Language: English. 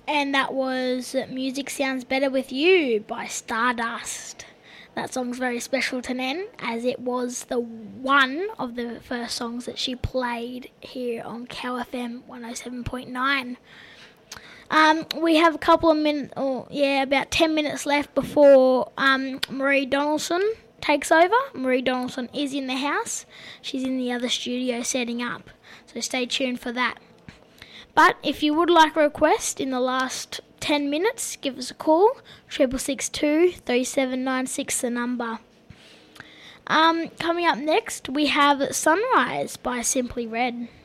And that was Music Sounds Better With You by Stardust. That song's very special to Nen, as it was the one of the first songs that she played here on Cow FM 107.9. We have a couple of minutes, about 10 minutes left before Marie Donaldson takes over. Marie Donaldson is in the house. She's in the other studio setting up, so stay tuned for that. But if you would like a request in the last 10 minutes, give us a call, 6662 3796 the number. Coming up next, we have Sunrise by Simply Red.